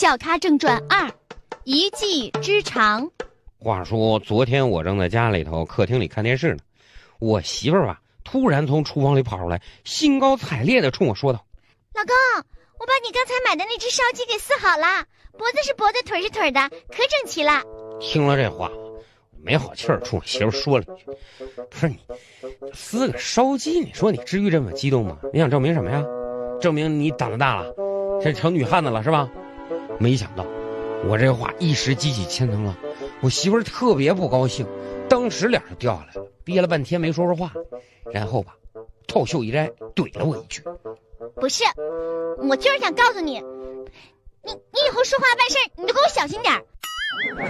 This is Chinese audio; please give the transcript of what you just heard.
笑咖正传2，一技之长。 话说昨天我正在家里头客厅里看电视呢，我媳妇儿吧突然从厨房里跑出来，兴高采烈地冲我说道：“ 老公，我把你刚才买的那只烧鸡给撕好了，脖子是脖子，腿是腿的，可整齐了。” 听了这话，没好气儿冲我媳妇儿说了一句：“不是你撕个烧鸡，你说你至于这么激动吗？你想证明什么呀？证明你胆子大了，这成女汉子了是吧？”没想到我这话一时激起千层浪，我媳妇儿特别不高兴，当时脸就掉下来了，憋了半天没说话，然后吧套袖一摘，怼了我一句：“ 不是，我就是想告诉你，你以后说话办事你就给我小心点。”